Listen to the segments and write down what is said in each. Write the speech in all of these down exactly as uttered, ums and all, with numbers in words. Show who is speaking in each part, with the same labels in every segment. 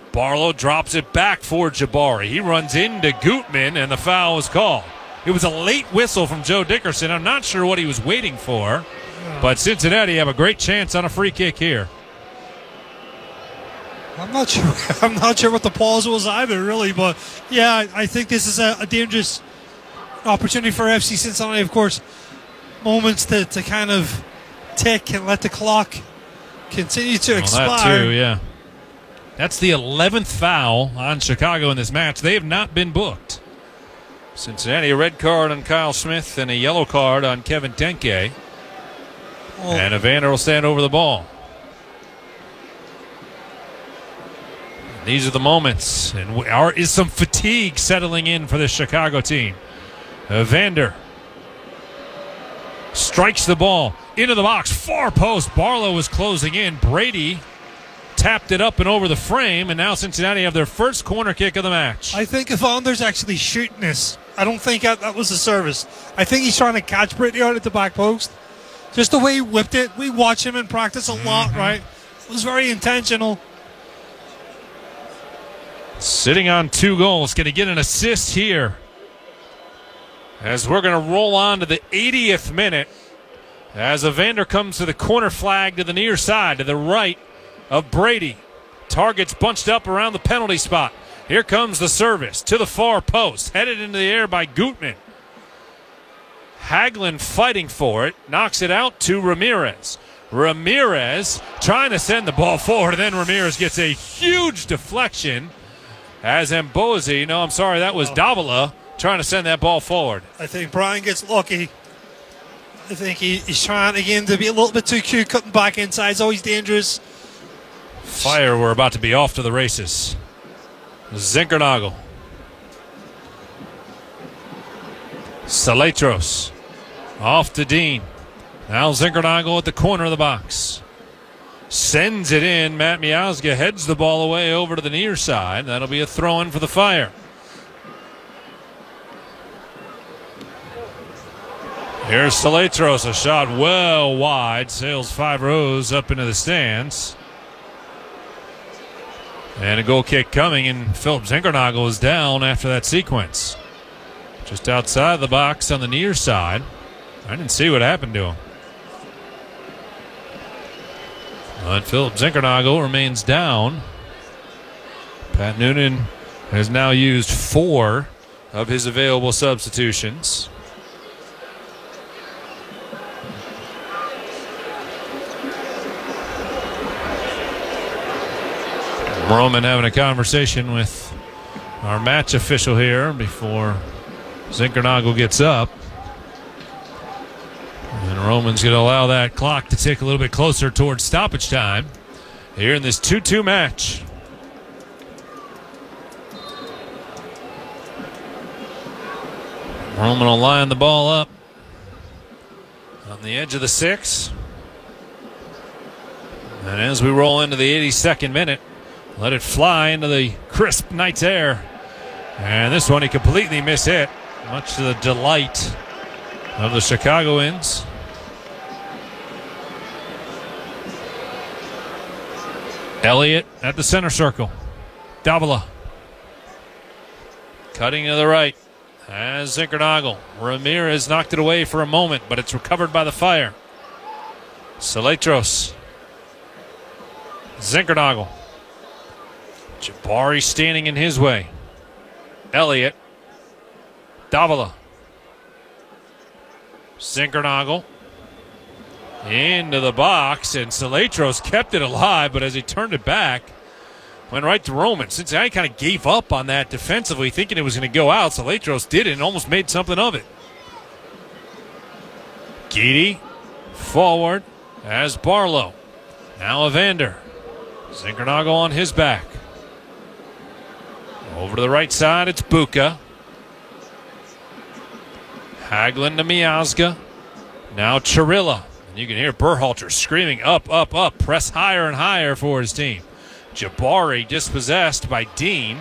Speaker 1: Barlow drops it back for Jabari. He runs into Gutman, and the foul is called. It was a late whistle from Joe Dickerson. I'm not sure what he was waiting for, but Cincinnati have a great chance on a free kick here.
Speaker 2: I'm not sure. I'm not sure what the pause was either, really. But yeah, I think this is a, a dangerous opportunity for F C Cincinnati. Of course, moments to, to kind of tick and let the clock continue to
Speaker 1: well,
Speaker 2: expire.
Speaker 1: That too, yeah. That's the eleventh foul on Chicago in this match. They have not been booked. Cincinnati, a red card on Kyle Smith and a yellow card on Kevin Denke. Oh. And Evander will stand over the ball. These are the moments, and we are, is some fatigue settling in for this Chicago team. Evander strikes the ball into the box, far post. Barlow is closing in. Brady tapped it up and over the frame, and now Cincinnati have their first corner kick of the match.
Speaker 2: I think Evander's actually shooting this. I don't think that, that was a service. I think he's trying to catch Brady out at the back post. Just the way he whipped it. We watch him in practice a mm-hmm. lot, right? It was very intentional.
Speaker 1: Sitting on two goals, going to get an assist here. As we're going to roll on to the eightieth minute. As Evander comes to the corner flag to the near side, to the right of Brady. Targets bunched up around the penalty spot. Here comes the service to the far post. Headed into the air by Gutman. Hagelin fighting for it. Knocks it out to Ramirez. Ramirez trying to send the ball forward. And then Ramirez gets a huge deflection. As Mbosi, no, I'm sorry, that was Davila trying to send that ball forward.
Speaker 2: I think Brian gets lucky. I think he, he's trying again to be a little bit too cute, cutting back inside. It's always dangerous.
Speaker 1: Fire, we're about to be off to the races. Zinkernagel. Saletros. Off to Dean. Now Zinkernagel at the corner of the box. Sends it in. Matt Miazga heads the ball away over to the near side. That'll be a throw-in for the Fire. Here's Saletros, a shot well wide. Sails five rows up into the stands. And a goal kick coming, and Philip Zinkernagel is down after that sequence. Just outside the box on the near side. I didn't see what happened to him. And Philip Zinkernagel remains down. Pat Noonan has now used four of his available substitutions. Roman having a conversation with our match official here before Zinkernagel gets up. And Roman's going to allow that clock to tick a little bit closer towards stoppage time here in this two two match. Roman will line the ball up on the edge of the six. And as we roll into the eighty-second minute, let it fly into the crisp night's air. And this one he completely mishit, much to the delight of the Chicagoans. Elliott at the center circle. Davila. Cutting to the right. As Zinkernagel. Ramirez knocked it away for a moment, but it's recovered by the Fire. Saletros. Zinkernagel. Jabari standing in his way. Elliott. Davila. Zinkernagel. Into the box, and Saletros kept it alive, but as he turned it back, went right to Roman. Cincinnati kind of gave up on that defensively, thinking it was going to go out. Saletros did it and almost made something of it. Geedy forward as Barlow. Now Evander. Zinkernagel on his back. Over to the right side, it's Buka. Hagelin to Miazga. Now Chirilla. And you can hear Berhalter screaming up, up, up. Press higher and higher for his team. Jabari dispossessed by Dean.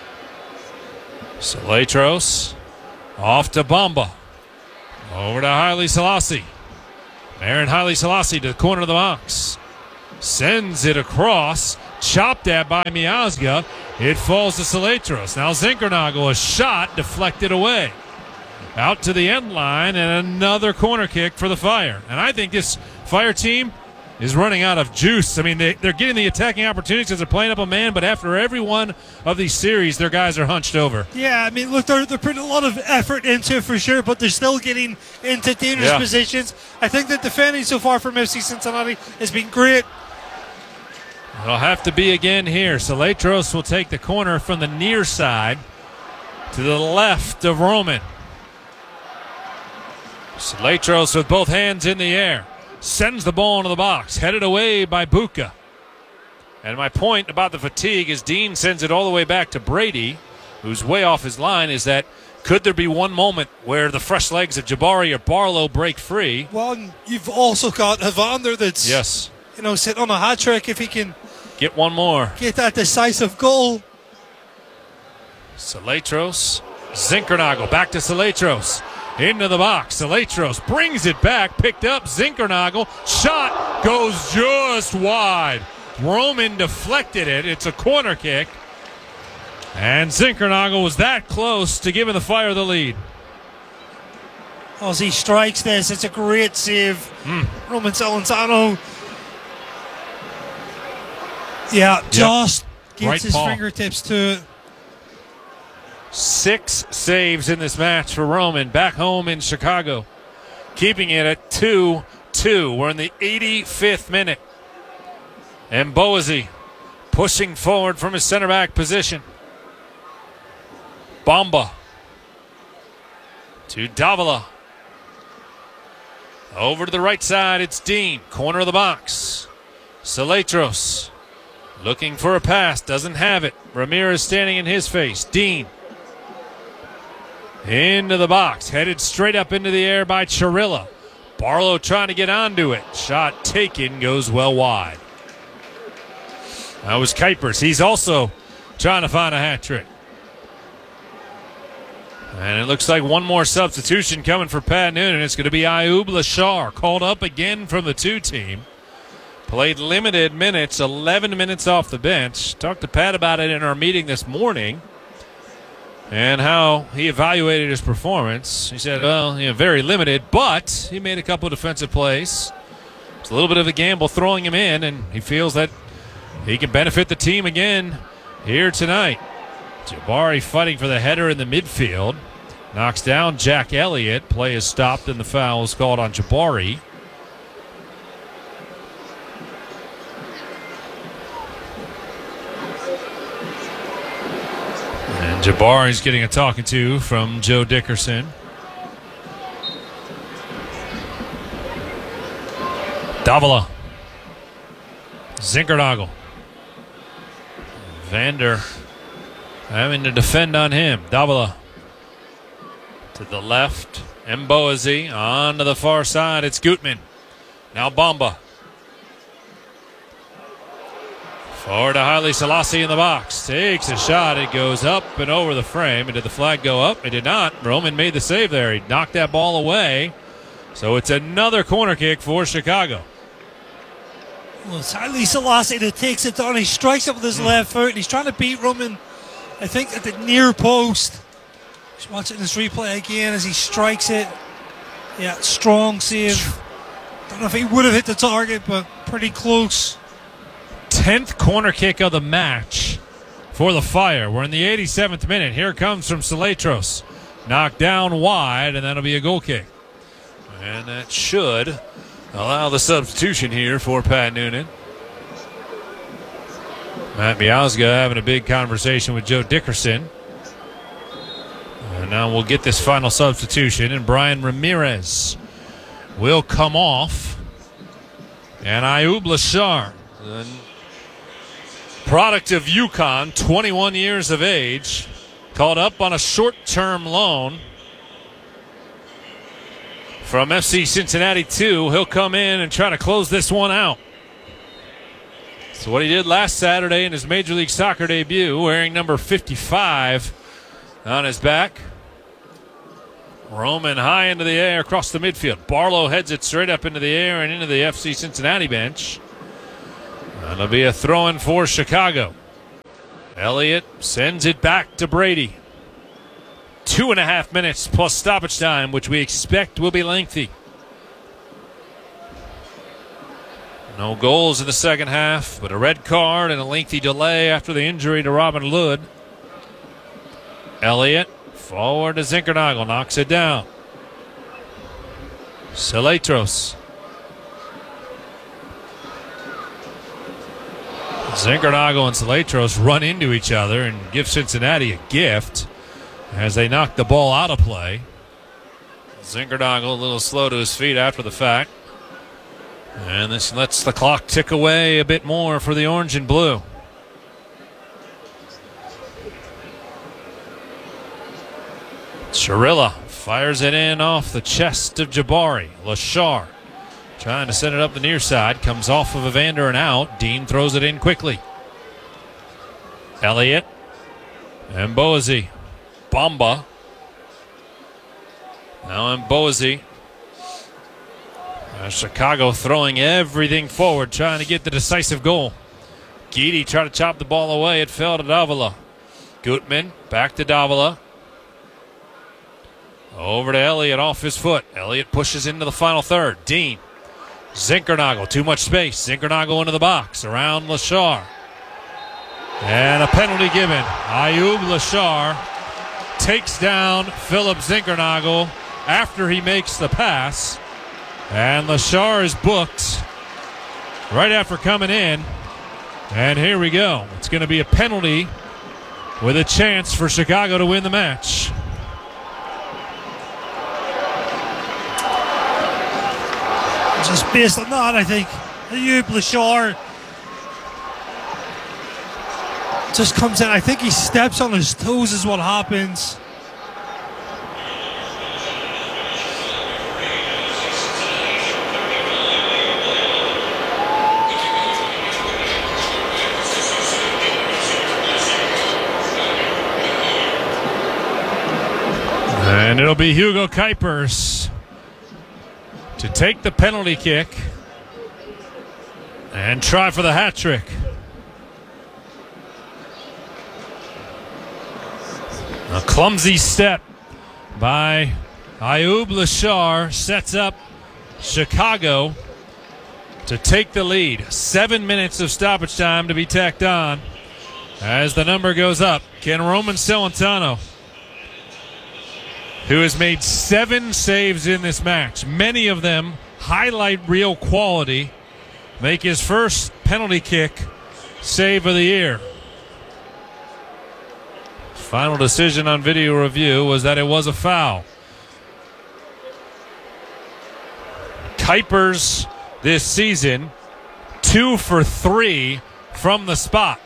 Speaker 1: Saletros off to Bamba. Over to Haile Selassie. Aaron Haile Selassie to the corner of the box. Sends it across. Chopped at by Miazga. It falls to Salatros. Now Zinkernagel, a shot deflected away. Out to the end line, and another corner kick for the Fire. And I think this Fire team is running out of juice. I mean, they, they're getting the attacking opportunities because they're playing up a man, but after every one of these series, their guys are hunched over.
Speaker 2: Yeah, I mean, look, they're, they're putting a lot of effort into it for sure, but they're still getting into dangerous
Speaker 1: Yeah.
Speaker 2: positions. I think that defending so far from F C Cincinnati has been great.
Speaker 1: It'll have to be again here. Salatros will take the corner from the near side to the left of Roman. Salatros with both hands in the air. Sends the ball into the box. Headed away by Buka. And my point about the fatigue is Dean sends it all the way back to Brady, who's way off his line, is that could there be one moment where the fresh legs of Jabari or Barlow break free?
Speaker 2: Well, and you've also got Evander that's,
Speaker 1: Yes.
Speaker 2: you know, sitting on a hat trick if he can
Speaker 1: Get one more.
Speaker 2: get that decisive goal.
Speaker 1: Salatros. Zinkernagel back to Salatros. Into the box. Salatros brings it back. Picked up. Zinkernagel. Shot goes just wide. Roman deflected it. It's a corner kick. And Zinkernagel was that close to giving the Fire the lead.
Speaker 2: As he strikes this, it's a great save.
Speaker 1: Mm.
Speaker 2: Roman Celentano. Yeah, just gets
Speaker 1: Right
Speaker 2: his
Speaker 1: paw.
Speaker 2: fingertips to it.
Speaker 1: Six saves in this match for Roman back home in Chicago, keeping it at two two. We're in the eighty-fifth minute. And Boise pushing forward from his center back position. Bamba to Davila. Over to the right side, it's Dean. Corner of the box. Salatros looking for a pass, doesn't have it. Ramirez standing in his face. Dean into the box, headed straight up into the air by Chirilla. Barlow trying to get onto it. Shot taken, goes well wide. That was Kuipers. He's also trying to find a hat trick. And it looks like one more substitution coming for Pat Noonan. It's going to be Ayub Lashar, called up again from the two team. Played limited minutes, eleven minutes off the bench. Talked to Pat about it in our meeting this morning and how he evaluated his performance. He said, well, you know, very limited, but he made a couple of defensive plays. It's a little bit of a gamble throwing him in, and he feels that he can benefit the team again here tonight. Jabari fighting for the header in the midfield. Knocks down Jack Elliott. Play is stopped and the foul is called on Jabari. And Jabari's getting a talking to from Joe Dickerson. Davila. Zinkernagel. Vander having to defend on him. Davila to the left. Mboazi on to the far side. It's Gutman. Now Bamba. Forward to Haile Selassie in the box. Takes a shot. It goes up and over the frame. And did the flag go up? It did not. Roman made the save there. He knocked that ball away. So it's another corner kick for Chicago.
Speaker 2: Well, it's Haile Selassie that takes it down. He strikes it with his mm. left foot, and he's trying to beat Roman, I think, at the near post. Just watching this replay again as he strikes it. Yeah, strong save. Don't know if he would have hit the target, but pretty close.
Speaker 1: tenth corner kick of the match for the Fire. We're in the eighty-seventh minute. Here it comes from Salatros. Knocked down wide, and that'll be a goal kick. And that should allow the substitution here for Pat Noonan. Matt Miazga having a big conversation with Joe Dickerson. And now we'll get this final substitution, and Brian Ramirez will come off. And Ayub Lashar, the product of UConn, twenty-one years of age, called up on a short-term loan from F C Cincinnati two. He'll come in and try to close this one out. So what he did last Saturday in his Major League Soccer debut, wearing number fifty-five on his back. Roman high into the air across the midfield. Barlow heads it straight up into the air and into the F C Cincinnati bench. That'll be a throw-in for Chicago. Elliott sends it back to Brady. Two and a half minutes plus stoppage time, which we expect will be lengthy. No goals in the second half, but a red card and a lengthy delay after the injury to Robin Lod. Elliott forward to Zinkernagel, knocks it down. Saletros. Zinkernagel and Saletros run into each other and give Cincinnati a gift as they knock the ball out of play. Zinkernagel a little slow to his feet after the fact. And this lets the clock tick away a bit more for the orange and blue. Chirilla fires it in off the chest of Jabari. Lashar trying to set it up the near side. Comes off of Evander and out. Dean throws it in quickly. Elliott and Boise. Bamba. Now Mbozi. Uh, Chicago throwing everything forward, trying to get the decisive goal. Guidi tried to chop the ball away. It fell to Davila. Gutman back to Davila. Over to Elliott off his foot. Elliott pushes into the final third. Dean. Zinkernagel. Too much space. Zinkernagel into the box. Around Lashar. And a penalty given. Ayub Lashar takes down Philip Zinkernagel after he makes the pass. And Lashar is booked right after coming in. And here we go. It's going to be a penalty with a chance for Chicago to win the match.
Speaker 2: Just based on that, I think Ayub Lashar just comes in. I think he steps on his toes is what happens.
Speaker 1: And it'll be Hugo Kuipers to take the penalty kick and try for the hat trick. A clumsy step by Ayub Lashar sets up Chicago to take the lead. Seven minutes of stoppage time to be tacked on as the number goes up. Can Roman Celentano, who has made seven saves in this match, many of them highlight real quality, make his first penalty kick save of the year? Final decision on video review was that it was a foul. Kuipers this season, two for three from the spot.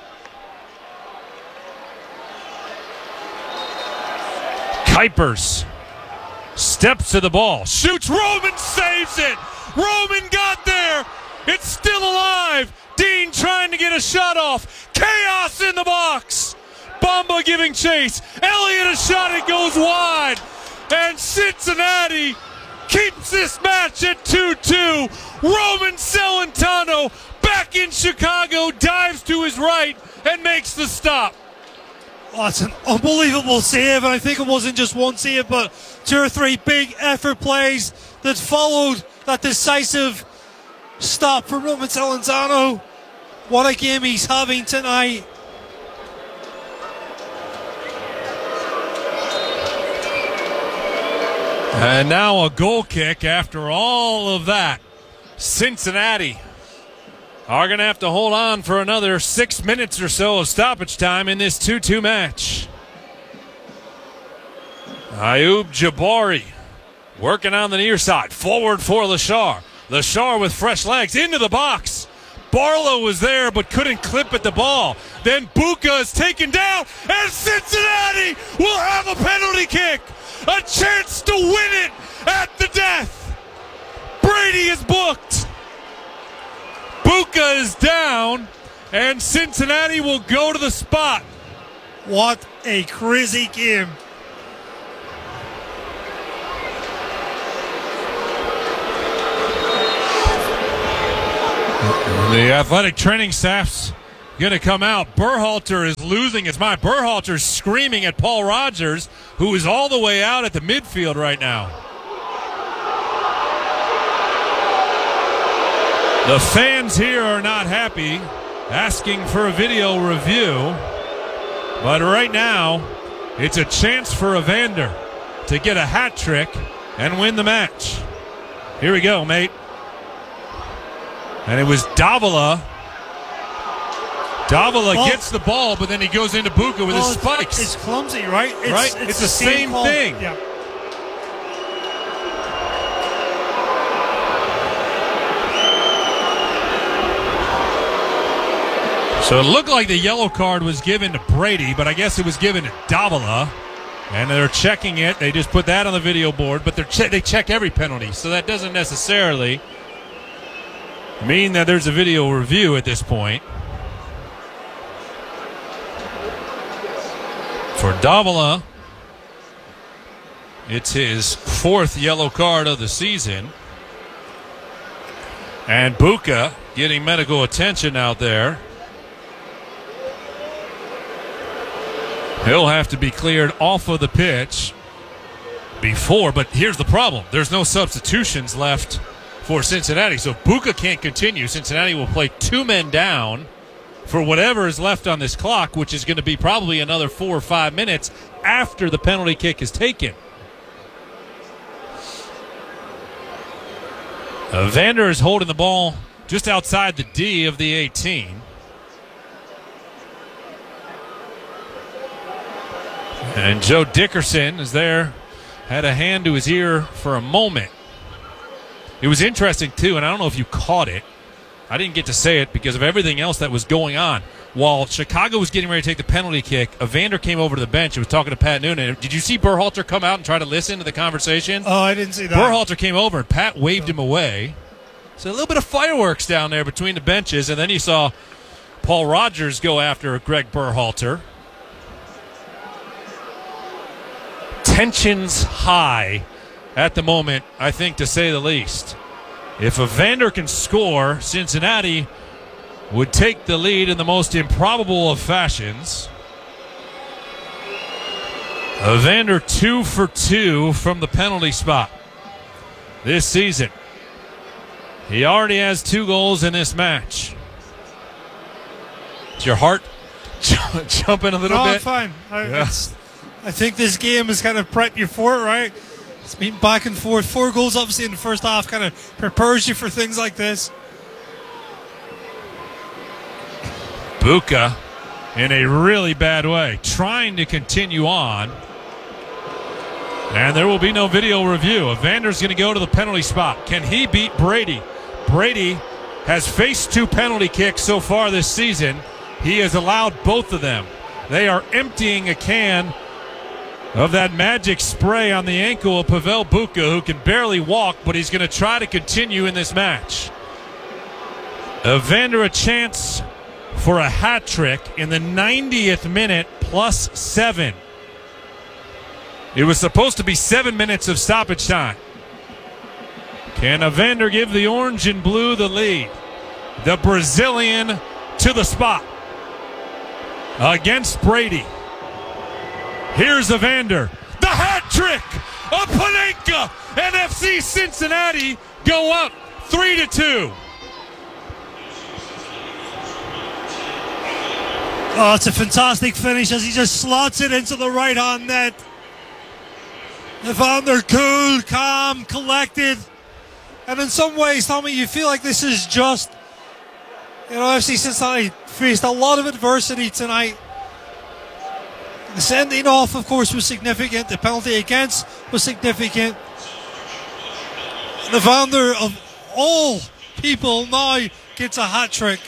Speaker 1: Kuipers steps to the ball, shoots, Roman saves it. Roman got there. It's still alive. Dean trying to get a shot off. Chaos in the box. Bamba giving chase. Elliott a shot, it goes wide. And Cincinnati keeps this match at two two. Roman Celentano back in Chicago, dives to his right and makes the stop.
Speaker 2: Oh, it's an unbelievable save, and I think it wasn't just one save, but two or three big effort plays that followed that decisive stop for Roman Celentano. What a game he's having tonight.
Speaker 1: And now a goal kick after all of that. Cincinnati are going to have to hold on for another six minutes or so of stoppage time in this two two match. Ayub Jabari working on the near side. Forward for Lashar. Lashar with fresh legs into the box. Barlow was there but couldn't clip at the ball. Then Buka is taken down, and Cincinnati will have a penalty kick. A chance to win it at the death. Brady is booked. Buka is down, and Cincinnati will go to the spot.
Speaker 2: What a crazy game.
Speaker 1: The athletic training staffs going to come out. Berhalter is losing his mind. Berhalter's screaming at Paul Rogers, who is all the way out at the midfield right now. The fans here are not happy, asking for a video review. But right now, it's a chance for Evander to get a hat trick and win the match. Here we go, mate. And it was Davila. Davila
Speaker 2: well,
Speaker 1: gets the ball, but then he goes into Buka with
Speaker 2: well,
Speaker 1: his spikes.
Speaker 2: It's clumsy, right? It's,
Speaker 1: right?
Speaker 2: It's,
Speaker 1: It's
Speaker 2: the,
Speaker 1: the same
Speaker 2: call.
Speaker 1: thing.
Speaker 2: Yeah.
Speaker 1: So it looked like the yellow card was given to Brady, but I guess it was given to Davila. And they're checking it. They just put that on the video board, but they're che- they check every penalty, so that doesn't necessarily mean that there's a video review at this point. For Davila, it's his fourth yellow card of the season. And Buka getting medical attention out there. He'll have to be cleared off of the pitch before, but here's the problem. There's no substitutions left for Cincinnati, so Buka can't continue. Cincinnati will play two men down for whatever is left on this clock, which is going to be probably another four or five minutes after the penalty kick is taken. Evander is holding the ball just outside the D of the eighteen. And Joe Dickerson is there, had a hand to his ear for a moment. It was interesting, too, and I don't know if you caught it. I didn't get to say it because of everything else that was going on. While Chicago was getting ready to take the penalty kick, Evander came over to the bench and was talking to Pat Noonan. Did you see Berhalter come out and try to listen to the conversation?
Speaker 2: Oh, I didn't see that.
Speaker 1: Berhalter came over and Pat waved him away. So a little bit of fireworks down there between the benches, and then you saw Paul Rogers go after Greg Berhalter. Tensions high at the moment, I think, to say the least. If Evander can score, Cincinnati would take the lead in the most improbable of fashions. Evander two for two from the penalty spot this season. He already has two goals in this match. Is your heart jumping a little
Speaker 2: no,
Speaker 1: bit?
Speaker 2: I'm fine. I,
Speaker 1: Yeah.
Speaker 2: it's, I think this game has kind of prepped you for it, right? It's been back and forth. Four goals, obviously, in the first half kind of prepares you for things like this.
Speaker 1: Buka in a really bad way, trying to continue on. And there will be no video review. Evander's going to go to the penalty spot. Can he beat Brady? Brady has faced two penalty kicks so far this season. He has allowed both of them. They are emptying a can of that magic spray on the ankle of Pavel Buka, who can barely walk, but he's going to try to continue in this match. Evander a chance for a hat trick in the ninetieth minute plus seven. It was supposed to be seven minutes of stoppage time. Can Evander give the orange and blue the lead? The Brazilian to the spot against Brady. Here's Evander. The hat trick of Panenka, and F C Cincinnati go up three to two.
Speaker 2: Oh, it's a fantastic finish as he just slots it into the right-hand net. Evander cool, calm, collected. And in some ways, Tommy, you feel like this is just, you know, F C Cincinnati faced a lot of adversity tonight. The sending off, of course, was significant. The penalty against was significant. And Evander, of all people, now gets a hat trick.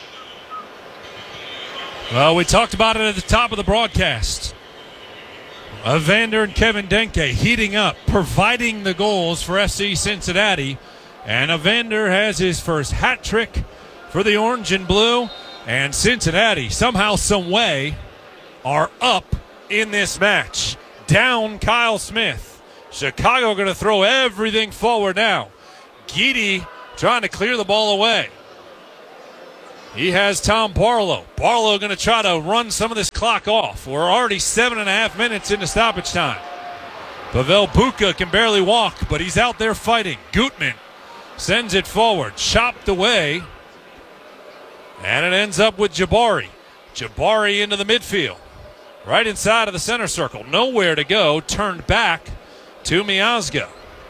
Speaker 1: Well, we talked about it at the top of the broadcast. Evander and Kevin Denke heating up, providing the goals for F C Cincinnati. And Evander has his first hat trick for the orange and blue. And Cincinnati, somehow, some way, are up in this match. Down Kyle Smith. Chicago going to throw everything forward now. Guidi trying to clear the ball away. He has Tom Barlow. Barlow going to try to run some of this clock off. We're already seven and a half minutes into stoppage time. Pavel Buka can barely walk, but he's out there fighting. Gutman sends it forward, chopped away, and it ends up with Jabari. Jabari into the midfield, right inside of the center circle. Nowhere to go, turned back to Miazga.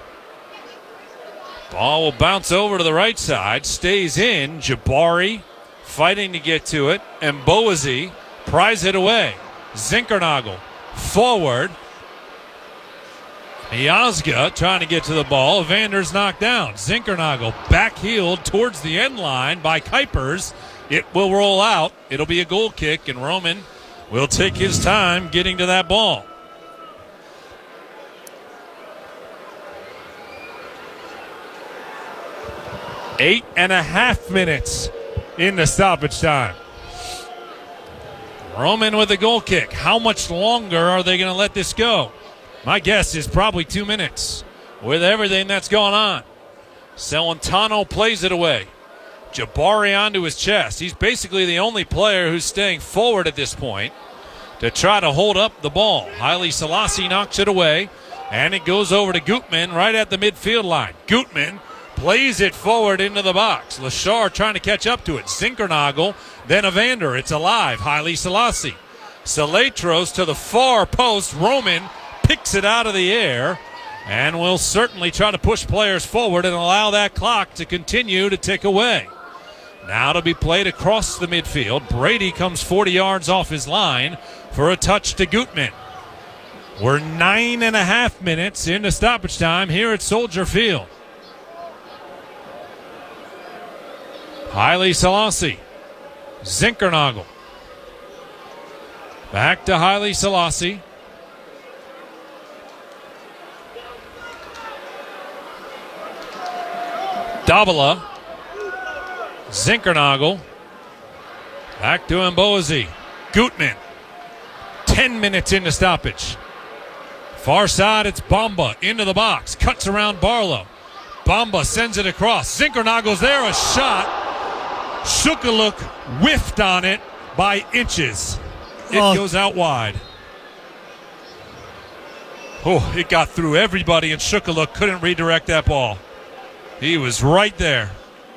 Speaker 1: Ball will bounce over to the right side, stays in. Jabari fighting to get to it, and Boise pries it away. Zinkernagel forward. Miazga trying to get to the ball. Evander's knocked down. Zinkernagel backheeled towards the end line by Kuipers. It will roll out. It'll be a goal kick, and Roman will take his time getting to that ball. Eight and a half minutes into stoppage time. Roman with a goal kick. How much longer are they going to let this go? My guess is probably two minutes with everything that's going on. Celentano plays it away. Jabari onto his chest. He's basically the only player who's staying forward at this point to try to hold up the ball. Haile Selassie knocks it away, and it goes over to Gutman right at the midfield line. Gutman plays it forward into the box. Lashar trying to catch up to it. Zinkernagel, then Evander. It's alive. Haile Selassie. Saletros to the far post. Roman picks it out of the air and will certainly try to push players forward and allow that clock to continue to tick away. Now to be played across the midfield. Brady comes forty yards off his line for a touch to Gutman. We're nine and a half minutes into stoppage time here at Soldier Field. Haile Selassie. Zinkernagel. Back to Haile Selassie. Davila. Zinkernagel. Back to Mbozi. Gutman. Ten minutes into stoppage. Far side, it's Bamba into the box. Cuts around Barlow. Bamba sends it across. Zinkernagel's there. A shot. Shukaluk whiffed on it by inches. It oh. goes out wide. Oh, it got through everybody, and Shukaluk couldn't redirect that ball. He was right there.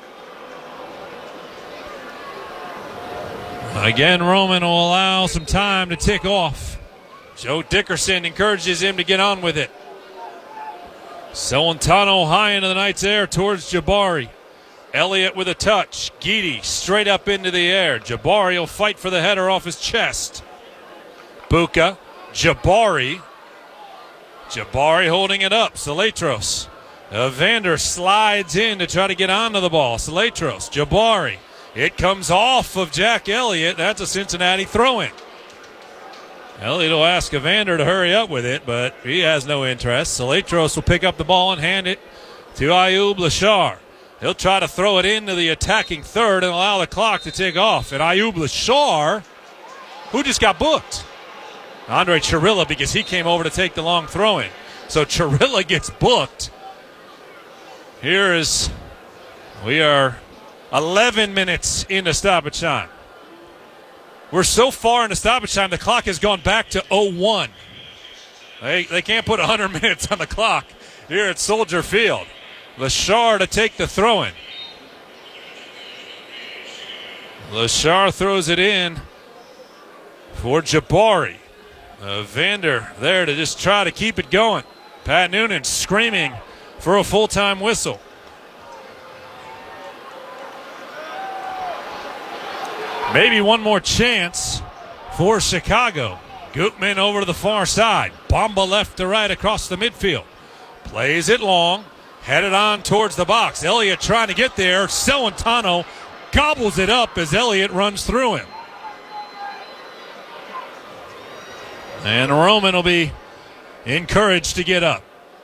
Speaker 1: Again, Roman will allow some time to tick off. Joe Dickerson encourages him to get on with it. Celentano high into the Knights' air towards Jabari. Elliott with a touch. Geedy straight up into the air. Jabari will fight for the header off his chest. Buka. Jabari. Jabari holding it up. Saletros. Evander slides in to try to get onto the ball. Saletros. Jabari. It comes off of Jack Elliott. That's a Cincinnati throw-in. Elliott will ask Evander to hurry up with it, but he has no interest. Saletros will pick up the ball and hand it to Ayub Lashar. He'll try to throw it into the attacking third and allow the clock to tick off. And Ayub Lashar, who just got booked? Andre Chirilla, because he came over to take the long throw-in. So Chirilla gets booked. Here is, we are eleven minutes into stoppage time. We're so far into stoppage time, the clock has gone back to oh one. They, they can't put one hundred minutes on the clock here at Soldier Field. Lashar to take the throw-in. Lashar throws it in for Jabari. Evander there to just try to keep it going. Pat Noonan screaming for a full-time whistle. Maybe one more chance for Chicago. Gutman over to the far side. Bamba left to right across the midfield. Plays it long. Headed on towards the box. Elliott trying to get there. Celentano gobbles it up as Elliott runs through him. And Roman will be encouraged to get up.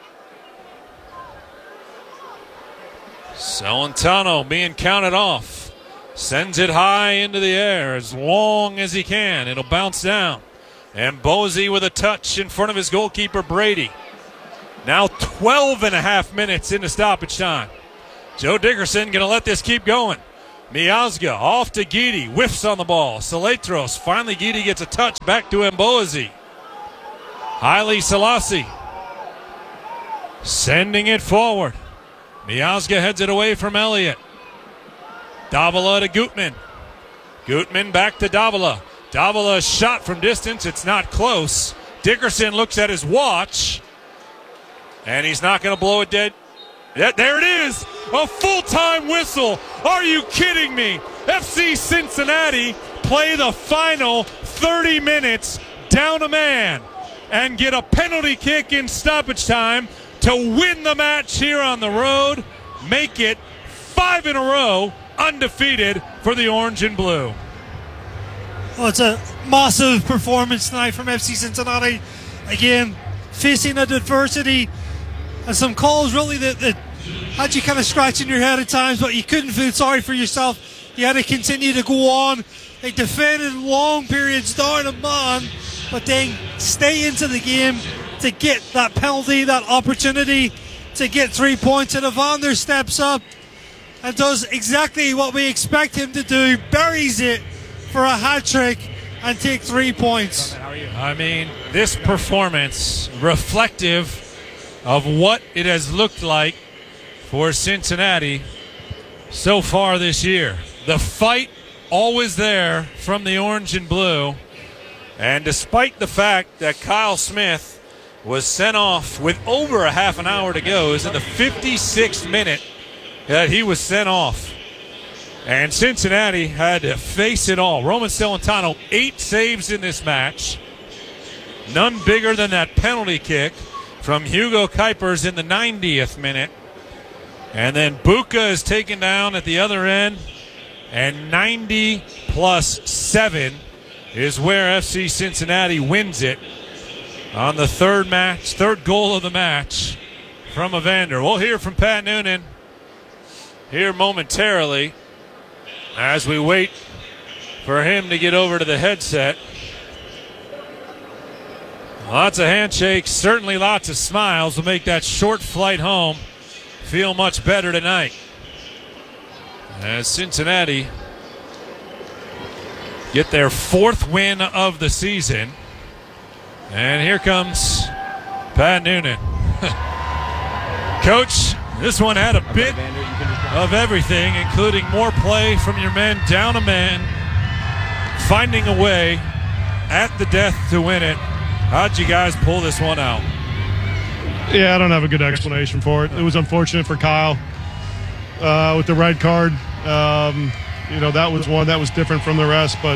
Speaker 1: Celentano being counted off. Sends it high into the air as long as he can. It'll bounce down. And Bozy with a touch in front of his goalkeeper, Brady. Now twelve and a half minutes into stoppage time. Joe Dickerson going to let this keep going. Miazga off to Guidi, whiffs on the ball. Saletros, finally Guidi gets a touch, back to Mboazi. Haile Selassie sending it forward. Miazga heads it away from Elliott. Davila to Gutman. Gutman back to Davila. Davila shot from distance, it's not close. Dickerson looks at his watch, and he's not going to blow it dead. Yeah, there it is, a full-time whistle. Are you kidding me? F C Cincinnati play the final thirty minutes down a man and get a penalty kick in stoppage time to win the match here on the road, make it five in a row, undefeated for the orange and blue.
Speaker 2: Well, it's a massive performance tonight from F C Cincinnati. Again, facing adversity and some calls really that, that had you kind of scratching your head at times, but you couldn't feel sorry for yourself. You had to continue to go on. They defended long periods down a man, but then stay into the game to get that penalty, that opportunity to get three points. And Evander steps up and does exactly what we expect him to do, buries it for a hat trick and take three points.
Speaker 1: I mean, this performance reflective of what it has looked like for Cincinnati so far this year. The fight always there from the orange and blue, and despite the fact that Kyle Smith was sent off with over a half an hour to go, is in the fifty-sixth minute that he was sent off. And Cincinnati had to face it all. Roman Celentano, eight saves in this match. None bigger than that penalty kick from Hugo Kuipers in the ninetieth minute. And then Buka is taken down at the other end. And ninety plus seven is where F C Cincinnati wins it on the third match, third goal of the match from Evander. We'll hear from Pat Noonan here momentarily as we wait for him to get over to the headset. Lots of handshakes, certainly lots of smiles will make that short flight home feel much better tonight. As Cincinnati get their fourth win of the season. And here comes Pat Noonan. Coach, this one had a bit of everything, including more play from your men, down a man, finding a way at the death to win it. How'd you guys pull this one out?
Speaker 3: Yeah, I don't have a good explanation for it. It was unfortunate for Kyle uh, with the red card. Um, you know, that was one that was different from the rest, but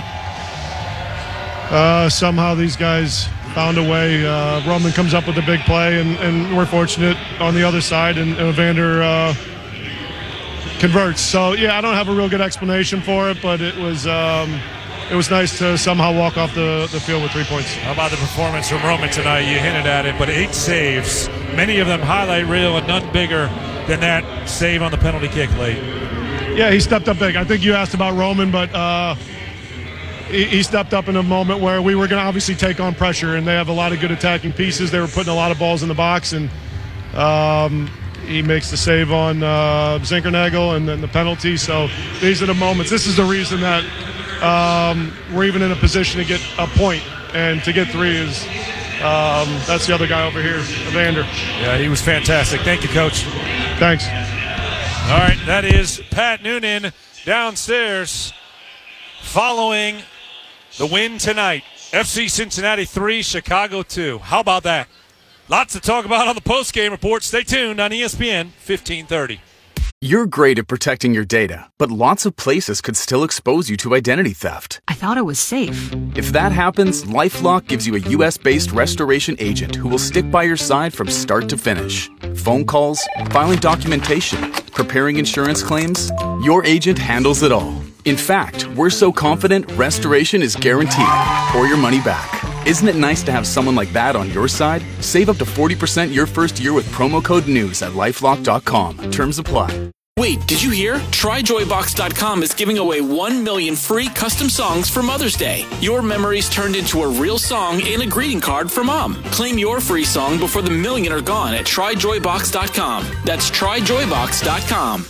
Speaker 3: uh, somehow these guys found a way. Uh, Roman comes up with a big play, and, and we're fortunate on the other side, and, and Evander uh, converts. So, yeah, I don't have a real good explanation for it, but it was um, it was nice to somehow walk off the, the field with three points.
Speaker 1: How about the performance from Roman tonight? You hinted at it, but eight saves, many of them highlight reel and none bigger than that save on the penalty kick late.
Speaker 3: Yeah, he stepped up big. I think you asked about Roman, but uh, he, he stepped up in a moment where we were going to obviously take on pressure, and they have a lot of good attacking pieces. They were putting a lot of balls in the box, and um, he makes the save on uh, Zinkernagel and then the penalty. So these are the moments. This is the reason that um, we're even in a position to get a point, and to get three is um, that's the other guy over here, Evander.
Speaker 1: Yeah, he was fantastic. Thank you, Coach.
Speaker 3: Thanks.
Speaker 1: All right, that is Pat Noonan downstairs following the win tonight. F C Cincinnati three, Chicago two. How about that? Lots to talk about on the postgame report. Stay tuned on E S P N fifteen thirty.
Speaker 4: You're great at protecting your data, but lots of places could still expose you to identity theft.
Speaker 5: I thought it was safe.
Speaker 4: If that happens, LifeLock gives you a U S-based restoration agent who will stick by your side from start to finish. Phone calls, filing documentation, preparing insurance claims, your agent handles it all. In fact, we're so confident restoration is guaranteed or your money back. Isn't it nice to have someone like that on your side? Save up to forty percent your first year with promo code NEWS at lifelock dot com. Terms apply.
Speaker 6: Wait, did you hear? Try Joy Box dot com is giving away one million free custom songs for Mother's Day. Your memories turned into a real song and a greeting card for Mom. Claim your free song before the million are gone at Try Joy Box dot com. That's Try Joy Box dot com.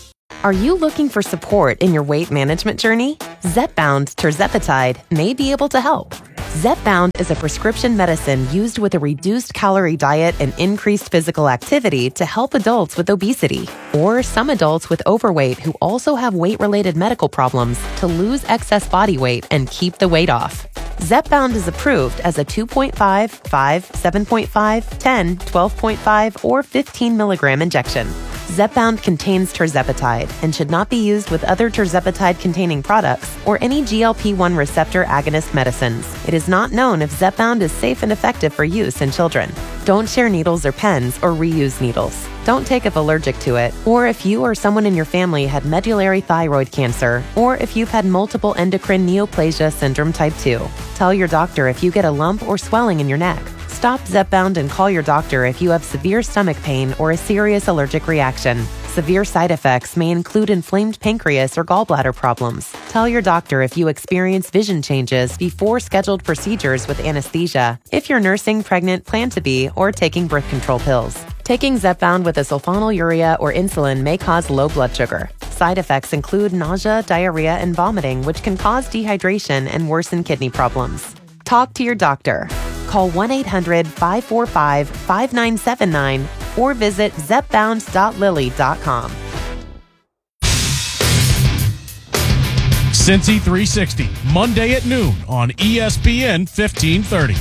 Speaker 5: Are you looking for support in your weight management journey? Zepbound tirzepatide may be able to help. Zepbound is a prescription medicine used with a reduced calorie diet and increased physical activity to help adults with obesity or some adults with overweight who also have weight-related medical problems to lose excess body weight and keep the weight off. Zepbound is approved as a two point five, five, seven point five, ten, twelve point five, or fifteen milligram injection. Zepbound contains tirzepatide and should not be used with other tirzepatide-containing products or any G L P one receptor agonist medicines. It is not known if Zepbound is safe and effective for use in children. Don't share needles or pens or reuse needles. Don't take if allergic to it, or if you or someone in your family had medullary thyroid cancer, or if you've had multiple endocrine neoplasia syndrome type two. Tell your doctor if you get a lump or swelling in your neck. Stop Zepbound and call your doctor if you have severe stomach pain or a serious allergic reaction. Severe side effects may include inflamed pancreas or gallbladder problems. Tell your doctor if you experience vision changes before scheduled procedures with anesthesia, if you're nursing, pregnant, plan to be, or taking birth control pills. Taking Zepbound with a sulfonylurea or insulin may cause low blood sugar. Side effects include nausea, diarrhea, and vomiting, which can cause dehydration and worsen kidney problems. Talk to your doctor. Call one eight hundred, five four five, five nine seven nine or visit zepbound dot lilly dot com.
Speaker 7: Cincy three sixty, Monday at noon on E S P N fifteen thirty.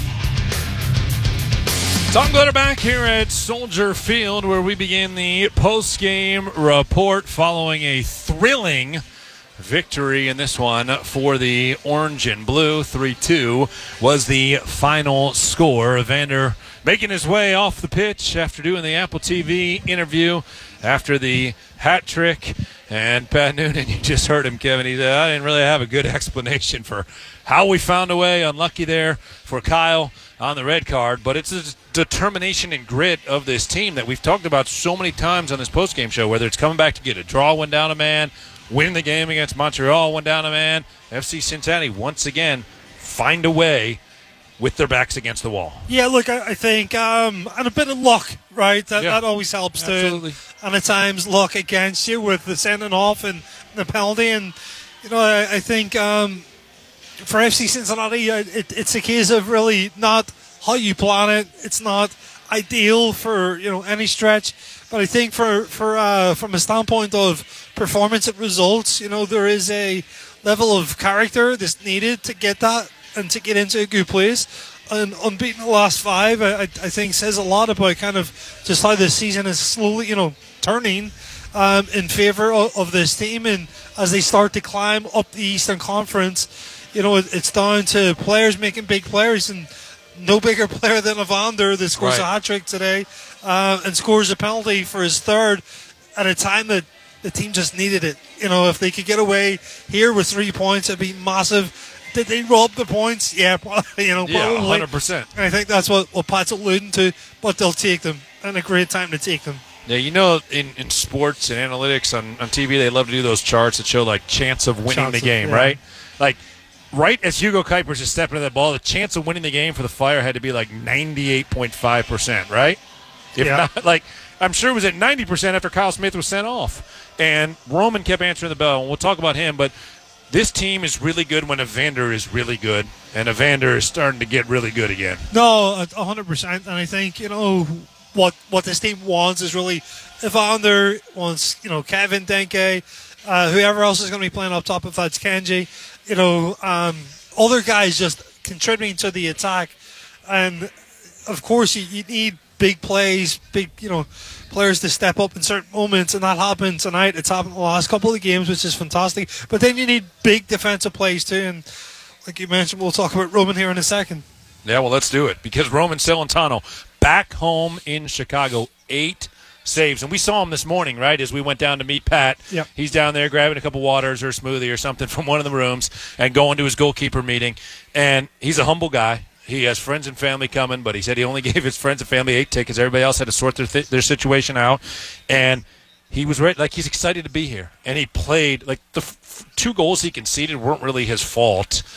Speaker 1: Tom Glitter back here at Soldier Field, where we begin the post-game report following a thrilling victory in this one for the Orange and Blue. three two was the final score. Evander making his way off the pitch after doing the Apple T V interview after the hat trick. And Pat Noonan, you just heard him, Kevin. He said, I didn't really have a good explanation for how we found a way. Unlucky there for Kyle on the red card. But it's a determination and grit of this team that we've talked about so many times on this postgame show, whether it's coming back to get a draw, one down a man, winning the game against Montreal, one down a man. F C Cincinnati, once again, find a way with their backs against the wall.
Speaker 2: Yeah, look, I, I think, um, and a bit of luck, right? That,
Speaker 1: Yeah.
Speaker 2: that always helps
Speaker 1: Absolutely.
Speaker 2: too. And at times, luck against you with the sending off and the penalty. And, you know, I, I think um, for F C Cincinnati, it, it's a case of really not how you plan it. It's not ideal for, you know, any stretch. But I think for, for uh, from a standpoint of performance and results, you know, there is a level of character that's needed to get that and to get into a good place. And unbeaten the last five, I, I think, says a lot about kind of just how this season is slowly, you know, turning um, in favor of, of this team. And as they start to climb up the Eastern Conference, you know, it, it's down to players making big players. And no bigger player than Evander that scores
Speaker 1: Right.
Speaker 2: a hat trick today uh, and scores a penalty for his third at a time that the team just needed it. You know, if they could get away here with three points, it'd be massive. Did they rob the points? Yeah, probably, you know,
Speaker 1: Yeah,
Speaker 2: probably.
Speaker 1: one hundred percent.
Speaker 2: And I think that's what, what Pat's alluding to, but they'll take them, and a great time to take them.
Speaker 1: Yeah, you know, in, in sports and analytics on, on T V, they love to do those charts that show, like, chance of winning
Speaker 2: Chance
Speaker 1: the
Speaker 2: of-
Speaker 1: game,
Speaker 2: yeah.
Speaker 1: right? Like, right as Hugo Kuipers is stepping to that ball, the chance of winning the game for the Fire had to be, like, ninety-eight point five percent, right? If
Speaker 2: Yeah.
Speaker 1: not, like, I'm sure it was at ninety percent after Kyle Smith was sent off. And Roman kept answering the bell, and we'll talk about him, but this team is really good when Evander is really good, and Evander is starting to get really good again.
Speaker 2: No, one hundred percent. And I think, you know, what what this team wants is really Evander wants, you know, Kevin Denke, uh, whoever else is going to be playing up top, if that's Kenji, you know, um, other guys just contributing to the attack. And, of course, you, you need big plays, big, you know, players to step up in certain moments, and that happened tonight. It's happened the last couple of games, which is fantastic. But then you need big defensive plays too, and like you mentioned, we'll talk about Roman here in a second.
Speaker 1: Yeah, well, let's do it, because Roman Celentano back home in Chicago, eight saves. And we saw him this morning, right, as we went down to meet Pat.
Speaker 2: Yep.
Speaker 1: He's down there grabbing a couple waters or a smoothie or something from one of the rooms and going to his goalkeeper meeting. And he's a humble guy. He has friends and family coming, but he said he only gave his friends and family eight tickets. Everybody else had to sort their th- their situation out. And he was ready, like, he's excited to be here. And he played, like, the f- two goals he conceded weren't really his fault.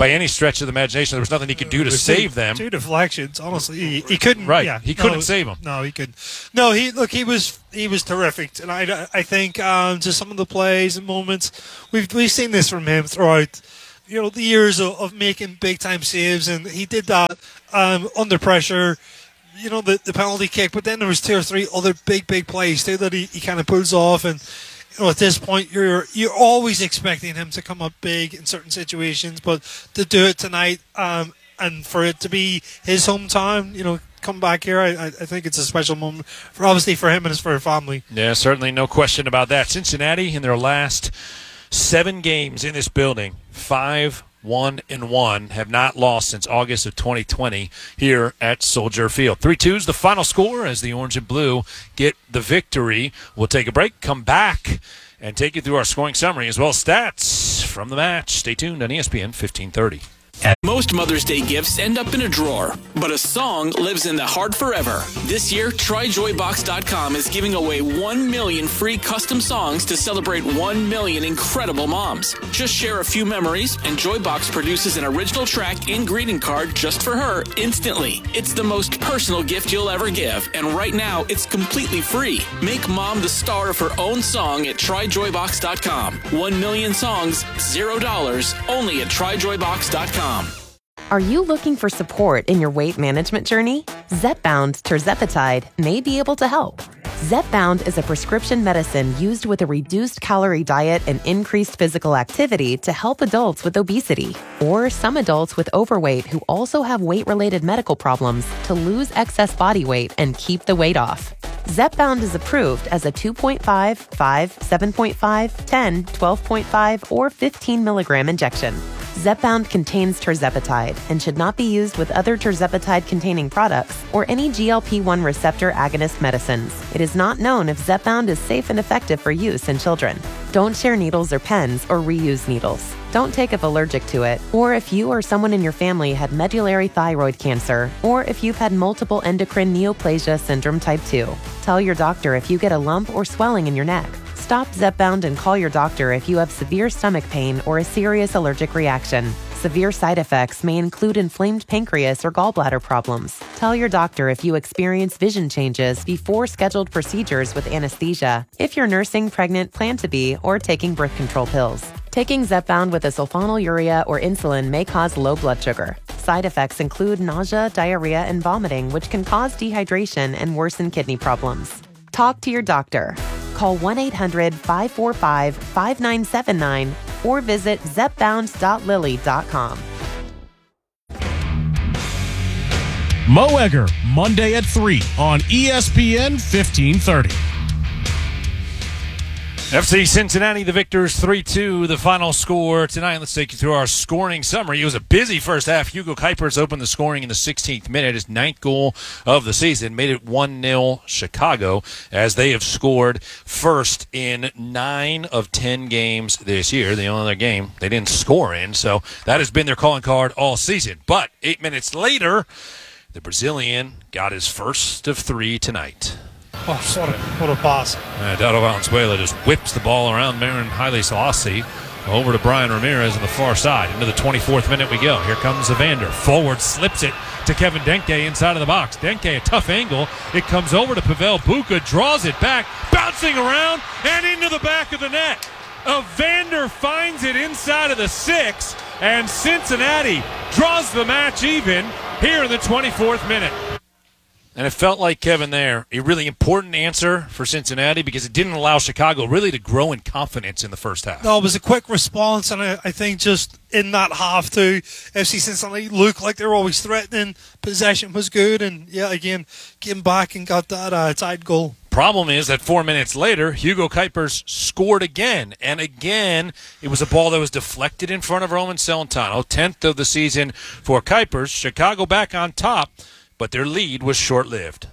Speaker 1: by any stretch of the imagination. There was nothing he could do to save them.
Speaker 2: Two deflections, honestly, he, he couldn't.
Speaker 1: Right,
Speaker 2: yeah,
Speaker 1: he couldn't
Speaker 2: no,
Speaker 1: save them.
Speaker 2: No, he couldn't. No, he look, he was he was terrific, and I, I think um, just some of the plays and moments we've we've seen this from him throughout, you know, the years of, of making big time saves, and he did that um, under pressure. You know, the, the penalty kick, but then there was two or three other big, big plays too that he, he kind of pulls off. And you know, at this point, you're you're always expecting him to come up big in certain situations, but to do it tonight um, and for it to be his hometown, you know, come back here, I, I think it's a special moment for obviously for him and for his family.
Speaker 1: Yeah, certainly, no question about that. Cincinnati in their last seven games in this building, five. One and one, have not lost since August of twenty twenty here at Soldier Field. three two is the final score as the Orange and Blue get the victory. We'll take a break, come back, and take you through our scoring summary as well as stats from the match. Stay tuned on E S P N fifteen thirty.
Speaker 6: Most Mother's Day gifts end up in a drawer, but a song lives in the heart forever. This year, Try Joy Box dot com is giving away one million free custom songs to celebrate one million incredible moms. Just share a few memories, and Joybox produces an original track and greeting card just for her instantly. It's the most personal gift you'll ever give, and right now, it's completely free. Make mom the star of her own song at Try Joy Box dot com. One million songs, zero dollars, only at Try Joy Box dot com.
Speaker 5: Are you looking for support in your weight management journey? Zepbound Tirzepatide may be able to help. Zepbound is a prescription medicine used with a reduced calorie diet and increased physical activity to help adults with obesity or some adults with overweight who also have weight-related medical problems to lose excess body weight and keep the weight off. Zepbound is approved as a two point five, five, seven point five, ten, twelve point five, or fifteen milligram injection. Zepbound contains tirzepatide and should not be used with other tirzepatide-containing products or any G L P one receptor agonist medicines. It is not known if Zepbound is safe and effective for use in children. Don't share needles or pens or reuse needles. Don't take if allergic to it, or if you or someone in your family had medullary thyroid cancer, or if you've had multiple endocrine neoplasia syndrome type two. Tell your doctor if you get a lump or swelling in your neck. Stop Zepbound and call your doctor if you have severe stomach pain or a serious allergic reaction. Severe side effects may include inflamed pancreas or gallbladder problems. Tell your doctor if you experience vision changes before scheduled procedures with anesthesia, if you're nursing, pregnant, plan to be, or taking birth control pills. Taking Zepbound with a sulfonylurea or insulin may cause low blood sugar. Side effects include nausea, diarrhea, and vomiting, which can cause dehydration and worsen kidney problems. Talk to your doctor. Call one eight hundred, five four five, five nine seven nine or visit zepbound dot lilly dot com.
Speaker 7: Mo Egger, Monday at three on E S P N fifteen thirty.
Speaker 1: F C Cincinnati, the victors, three two, the final score tonight. Let's take you through our scoring summary. It was a busy first half. Hugo Kuipers opened the scoring in the sixteenth minute. His ninth goal of the season made it one nil Chicago, as they have scored first in nine of ten games this year. The only other game they didn't score in, so that has been their calling card all season. But eight minutes later, the Brazilian got his first of three tonight.
Speaker 2: Oh, what a, what a pass.
Speaker 1: Uh, Dado Valenzuela just whips the ball around Marin Haile Selassie over to Brian Ramirez on the far side. Into the twenty-fourth minute we go. Here comes Evander. Forward slips it to Kevin Denke inside of the box. Denke, a tough angle. It comes over to Pavel Buka, draws it back, bouncing around, and into the back of the net. Evander finds it inside of the six, and Cincinnati draws the match even here in the twenty-fourth minute. And it felt like, Kevin, there, a really important answer for Cincinnati because it didn't allow Chicago really to grow in confidence in the first half.
Speaker 2: No, it was a quick response, and I, I think just in that half, too, F C Cincinnati looked like they were always threatening. Possession was good, and, yeah, again, came back and got that uh, tied goal.
Speaker 1: Problem is that four minutes later, Hugo Kuipers scored again. And again, it was a ball that was deflected in front of Roman Celentano. tenth of the season for Kuipers. Chicago back on top, but their lead was short-lived.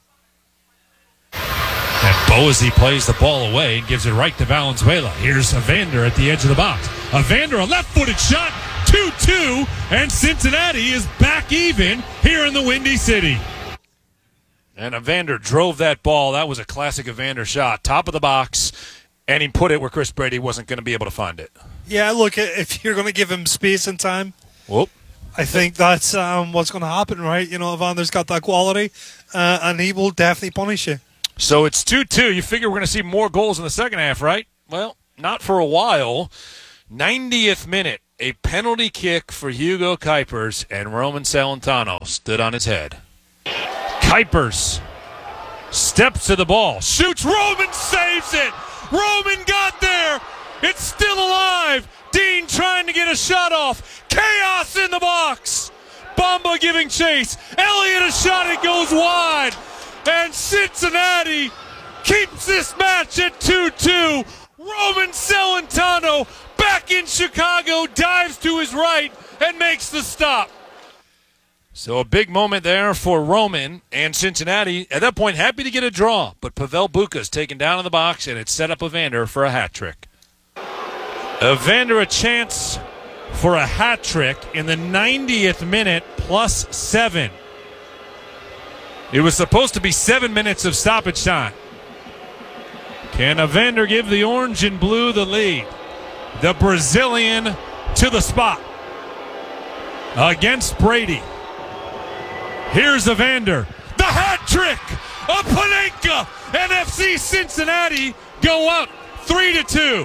Speaker 1: And Boise plays the ball away and gives it right to Valenzuela. Here's Evander at the edge of the box. Evander, a left-footed shot, two two, and Cincinnati is back even here in the Windy City. And Evander drove that ball. That was a classic Evander shot. Top of the box, and he put it where Chris Brady wasn't going to be able to find it.
Speaker 2: Yeah, look, if you're going to give him space and time,
Speaker 1: Whoop.
Speaker 2: I think that's um, what's going to happen, right? You know, Evander's got that quality, uh, and he will definitely punish you.
Speaker 1: So it's two two. You figure we're going to see more goals in the second half, right? Well, not for a while. ninetieth minute, a penalty kick for Hugo Kuipers, and Roman Celentano stood on his head. Kuipers steps to the ball, shoots, Roman saves it! Roman got there! It's still alive! Dean trying to get a shot off. Chaos in the box! Bamba giving chase. Elliott a shot, it goes wide! And Cincinnati keeps this match at two two. Roman Celentano back in Chicago, dives to his right and makes the stop. So a big moment there for Roman, and Cincinnati at that point happy to get a draw, but Pavel Buka's taken down in the box, and it's set up Evander for a hat trick. Evander a chance for a hat trick in the ninetieth minute, plus seven. It was supposed to be seven minutes of stoppage time. Can Evander give the orange and blue the lead? The Brazilian to the spot against Brady. Here's Evander. The hat trick of Panenka, and F C Cincinnati go up three to two.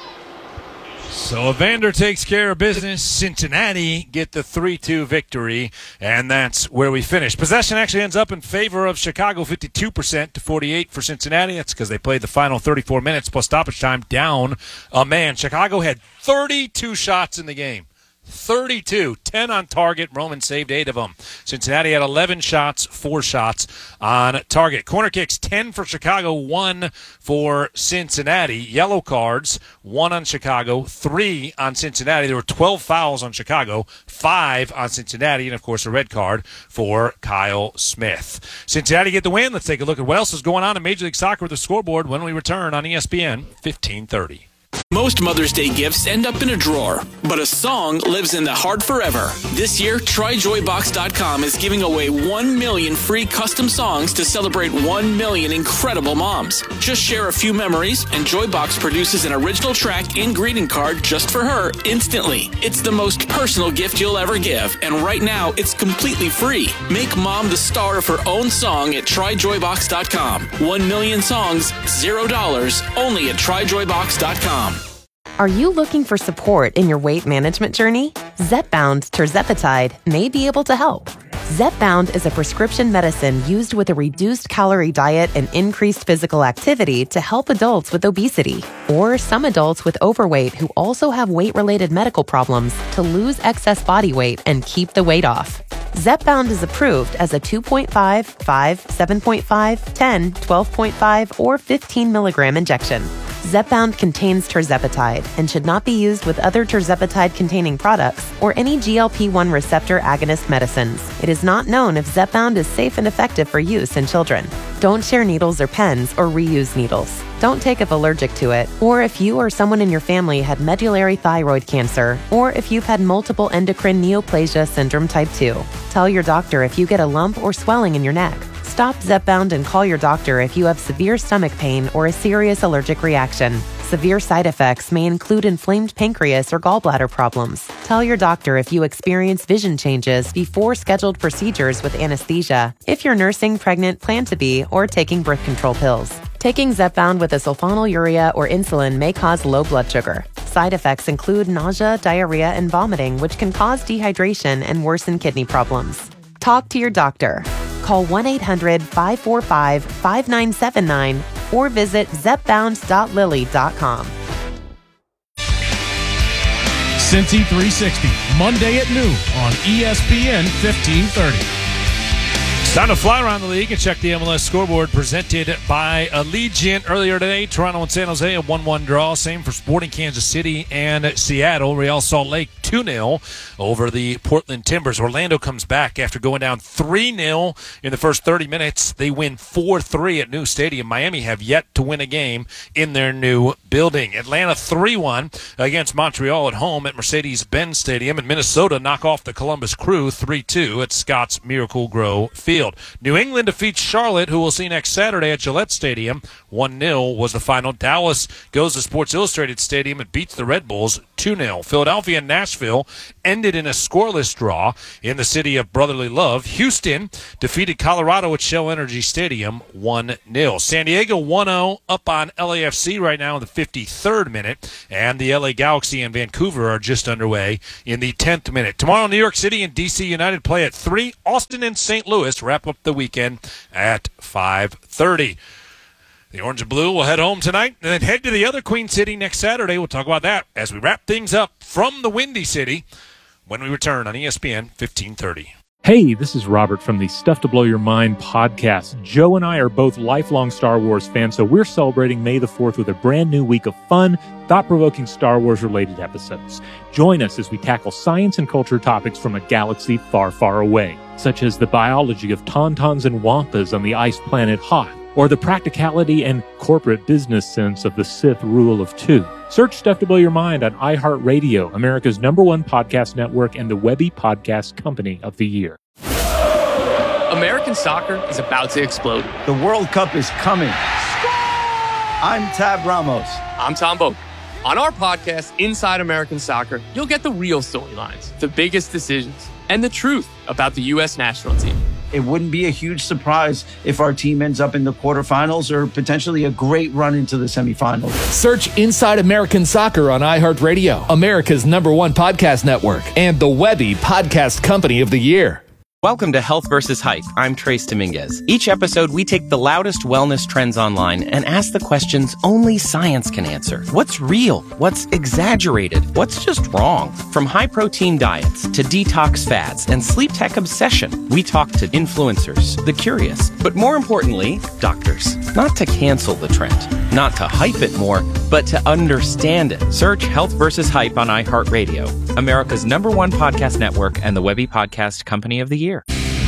Speaker 1: So Evander takes care of business. Cincinnati get the three two victory, and that's where we finish. Possession actually ends up in favor of Chicago, fifty-two percent to forty-eight for Cincinnati. That's because they played the final thirty-four minutes plus stoppage time down a man. Chicago had thirty-two shots in the game. thirty-two, ten on target. Roman saved eight of them. Cincinnati had eleven shots, four shots on target. Corner kicks, ten for Chicago, one for Cincinnati. Yellow cards, one on Chicago, three on Cincinnati. There were twelve fouls on Chicago, five on Cincinnati, and, of course, a red card for Kyle Smith. Cincinnati get the win. Let's take a look at what else is going on in Major League Soccer with the scoreboard when we return on E S P N fifteen thirty.
Speaker 6: Most Mother's Day gifts end up in a drawer, but a song lives in the heart forever. This year, Try Joy Box dot com is giving away one million free custom songs to celebrate one million incredible moms. Just share a few memories, and Joybox produces an original track and greeting card just for her instantly. It's the most personal gift you'll ever give, and right now, it's completely free. Make mom the star of her own song at Try Joy Box dot com. One million songs, zero dollars, only at Try Joy Box dot com.
Speaker 5: Are you looking for support in your weight management journey? Zepbound Tirzepatide may be able to help. Zepbound is a prescription medicine used with a reduced calorie diet and increased physical activity to help adults with obesity or some adults with overweight who also have weight-related medical problems to lose excess body weight and keep the weight off. Zepbound is approved as a two point five, five, seven point five, ten, twelve point five, or fifteen milligram injection. Zepbound contains tirzepatide and should not be used with other tirzepatide-containing products or any G L P one receptor agonist medicines. It is not known if Zepbound is safe and effective for use in children. Don't share needles or pens or reuse needles. Don't take if allergic to it, or if you or someone in your family had medullary thyroid cancer, or if you've had multiple endocrine neoplasia syndrome type two. Tell your doctor if you get a lump or swelling in your neck. Stop Zepbound and call your doctor if you have severe stomach pain or a serious allergic reaction. Severe side effects may include inflamed pancreas or gallbladder problems. Tell your doctor if you experience vision changes before scheduled procedures with anesthesia, if you're nursing, pregnant, plan to be, or taking birth control pills. Taking Zepbound with a sulfonylurea or insulin may cause low blood sugar. Side effects include nausea, diarrhea, and vomiting, which can cause dehydration and worsen kidney problems. Talk to your doctor. Call one eight hundred, five four five, five nine seven nine or visit zepbound dot lilly dot com.
Speaker 7: Cincy three sixty, Monday at noon on E S P N fifteen thirty.
Speaker 1: It's time to fly around the league and check the M L S scoreboard presented by Allegiant. Earlier today, Toronto and San Jose, a one one draw. Same for Sporting Kansas City and Seattle. Real Salt Lake, two nil over the Portland Timbers. Orlando comes back after going down three nil in the first thirty minutes. They win four three at New Stadium. Miami have yet to win a game in their new building. Atlanta three one against Montreal at home at Mercedes-Benz Stadium. And Minnesota knock off the Columbus Crew three two at Scott's Miracle Grow Field. New England defeats Charlotte, who we'll see next Saturday at Gillette Stadium. one nil was the final. Dallas goes to Sports Illustrated Stadium and beats the Red Bulls two nil. Philadelphia and Nashville ended in a scoreless draw in the city of brotherly love. Houston defeated Colorado at Shell Energy Stadium one nil. San Diego one oh up on L A F C right now in the fifty-third minute, and the L A Galaxy and Vancouver are just underway in the tenth minute. Tomorrow, New York City and D C United play at three. Austin and Saint Louis wrap up the weekend at five thirty. The Orange and Blue will head home tonight and then head to the other Queen City next Saturday. We'll talk about that as we wrap things up from the Windy City when we return on E S P N fifteen thirty.
Speaker 8: Hey, this is Robert from the Stuff to Blow Your Mind podcast. Joe and I are both lifelong Star Wars fans, so we're celebrating May the fourth with a brand new week of fun, thought-provoking Star Wars-related episodes. Join us as we tackle science and culture topics from a galaxy far, far away, such as the biology of tauntauns and wampas on the ice planet Hoth, or the practicality and corporate business sense of the Sith rule of two. Search Stuff to Blow Your Mind on iHeartRadio, America's number one podcast network and the Webby Podcast Company of the Year.
Speaker 9: American soccer is about to explode.
Speaker 10: The World Cup is coming. I'm Tab Ramos.
Speaker 9: I'm Tom Boak. On our podcast, Inside American Soccer, you'll get the real storylines, the biggest decisions, and the truth about the U S national team.
Speaker 10: It wouldn't be a huge surprise if our team ends up in the quarterfinals or potentially a great run into the semifinals.
Speaker 11: Search Inside American Soccer on iHeartRadio, America's number one podcast network, and the Webby Podcast Company of the Year.
Speaker 12: Welcome to Health versus Hype. I'm Trace Dominguez. Each episode, we take the loudest wellness trends online and ask the questions only science can answer. What's real? What's exaggerated? What's just wrong? From high-protein diets to detox fads and sleep tech obsession, we talk to influencers, the curious, but more importantly, doctors. Not to cancel the trend, not to hype it more, but to understand it. Search Health versus Hype on iHeartRadio, America's number one podcast network and the Webby Podcast Company of the Year.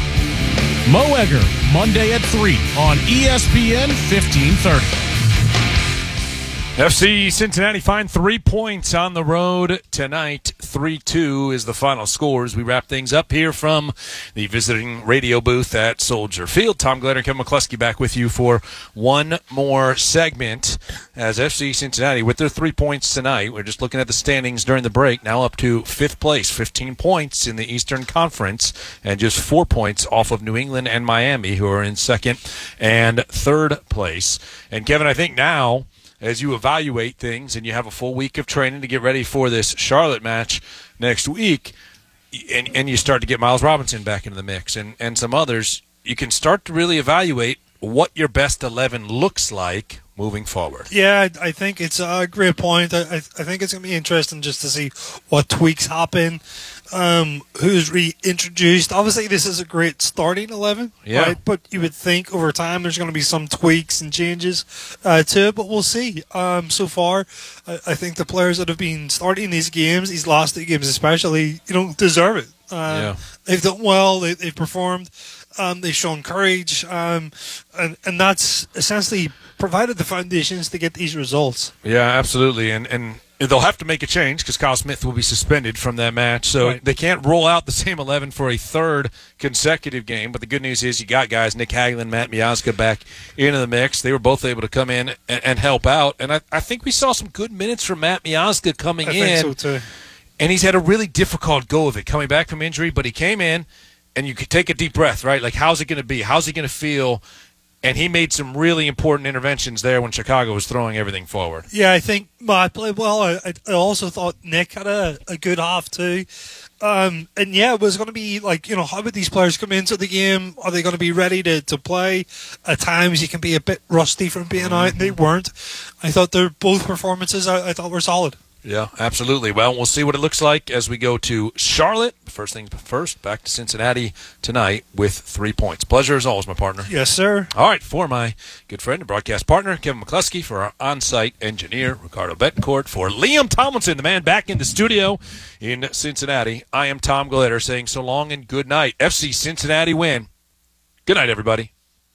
Speaker 7: Mo Egger, Monday at three on E S P N fifteen thirty.
Speaker 1: F C Cincinnati find three points on the road tonight. three two is the final score as we wrap things up here from the visiting radio booth at Soldier Field. Tom Glenner, Kevin McCluskey back with you for one more segment as F C Cincinnati, with their three points tonight, we're just looking at the standings during the break, now up to fifth place, fifteen points in the Eastern Conference, and just four points off of New England and Miami, who are in second and third place. And Kevin, I think now, as you evaluate things and you have a full week of training to get ready for this Charlotte match next week, and, and you start to get Miles Robinson back into the mix and, and some others, you can start to really evaluate what your best eleven looks like moving forward.
Speaker 2: Yeah, I, I think it's a great point. I, I, I think it's going to be interesting just to see what tweaks happen, um, who's reintroduced. Obviously, this is a great starting eleven,
Speaker 1: yeah.
Speaker 2: right? But you would think over time there's going to be some tweaks and changes uh, to it, but we'll see. Um, so far, I, I think the players that have been starting these games, these last two games especially, you know, deserve it. Uh,
Speaker 1: yeah.
Speaker 2: They've done well. They, they've performed. Um, they've shown courage, um, and, and that's essentially provided the foundations to get these results.
Speaker 1: Yeah, absolutely. And and they'll have to make a change because Kyle Smith will be suspended from that match. So
Speaker 2: right.
Speaker 1: They can't roll out the same eleven for a third consecutive game. But the good news is you got guys, Nick Hagelin, Matt Miazga, back into the mix. They were both able to come in and, and help out. And I, I think we saw some good minutes from Matt Miazga coming
Speaker 2: I
Speaker 1: in.
Speaker 2: think so too.
Speaker 1: And he's had a really difficult go of it, coming back from injury. But he came in, and you could take a deep breath, right? Like, how's it going to be? How's he going to feel? And he made some really important interventions there when Chicago was throwing everything forward.
Speaker 2: Yeah, I think Matt played well. I, I also thought Nick had a, a good half too. Um, and yeah, it was going to be like, you know, how would these players come into the game? Are they going to be ready to, to play? At times you can be a bit rusty from being mm-hmm. out, and they weren't. I thought their both performances I, I thought were solid.
Speaker 1: Yeah, absolutely. Well, we'll see what it looks like as we go to Charlotte. First things first, back to Cincinnati tonight with three points. Pleasure as always, my partner.
Speaker 2: Yes, sir.
Speaker 1: All right, for my good friend and broadcast partner, Kevin McCluskey, for our on-site engineer, Ricardo Betancourt, for Liam Tomlinson, the man back in the studio in Cincinnati, I am Tom Glitter saying so long and good night. F C Cincinnati win. Good night, everybody.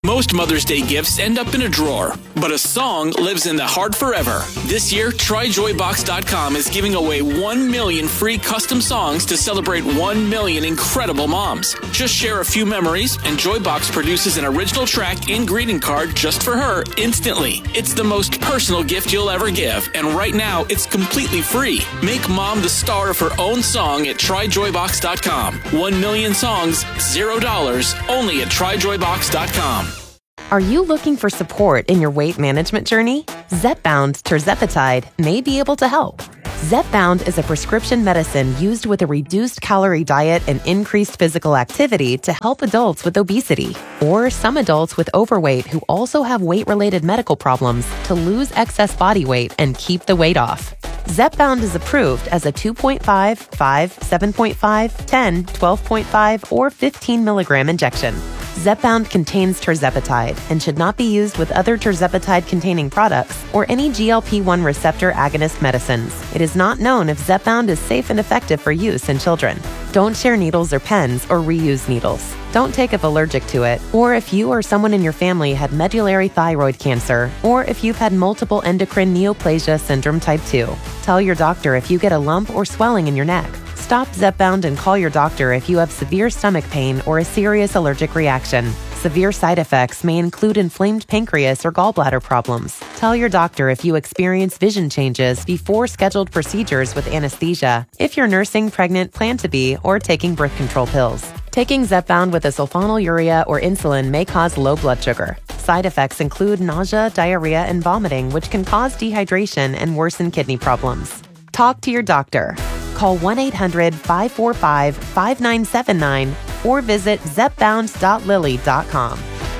Speaker 6: Most Mother's Day gifts end up in a drawer, but a song lives in the heart forever. This year, Try Joy Box dot com is giving away one million free custom songs to celebrate one million incredible moms. Just share a few memories, and Joybox produces an original track and greeting card just for her instantly. It's the most personal gift you'll ever give, and right now, it's completely free. Make mom the star of her own song at Try Joy Box dot com. One million songs, zero dollars, only at Try Joy Box dot com.
Speaker 5: Are you looking for support in your weight management journey? Zepbound Tirzepatide may be able to help. Zepbound is a prescription medicine used with a reduced calorie diet and increased physical activity to help adults with obesity or some adults with overweight who also have weight-related medical problems to lose excess body weight and keep the weight off. Zepbound is approved as a two point five, five, seven point five, ten, twelve point five, or fifteen milligram injection. Zepbound contains tirzepatide and should not be used with other tirzepatide-containing products or any G L P one receptor agonist medicines. It is not known if Zepbound is safe and effective for use in children. Don't share needles or pens or reuse needles. Don't take if allergic to it, or if you or someone in your family had medullary thyroid cancer, or if you've had multiple endocrine neoplasia syndrome type two. Tell your doctor if you get a lump or swelling in your neck. Stop Zepbound and call your doctor if you have severe stomach pain or a serious allergic reaction. Severe side effects may include inflamed pancreas or gallbladder problems. Tell your doctor if you experience vision changes before scheduled procedures with anesthesia, if you're nursing, pregnant, plan to be, or taking birth control pills. Taking Zepbound with a sulfonylurea or insulin may cause low blood sugar. Side effects include nausea, diarrhea, and vomiting, which can cause dehydration and worsen kidney problems. Talk to your doctor. Call one eight hundred, five four five, five nine seven nine or visit zepbound dot lilly dot com.